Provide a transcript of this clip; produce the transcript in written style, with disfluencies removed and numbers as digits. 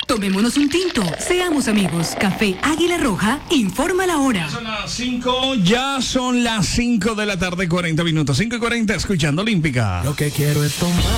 Tomémonos un tinto. Seamos amigos. Café Águila Roja informa la hora. Ya son las 5 de la tarde, 40 minutos. 5:40, escuchando Olímpica. Lo que quiero es tomar.